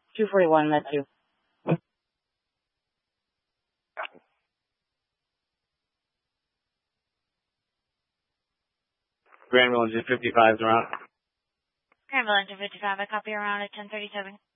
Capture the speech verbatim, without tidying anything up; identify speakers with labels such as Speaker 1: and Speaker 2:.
Speaker 1: two forty-one, that's you.
Speaker 2: Granville Engine fifty-five is around.
Speaker 3: Granville Engine fifty-five, I copy around at ten thirty-seven.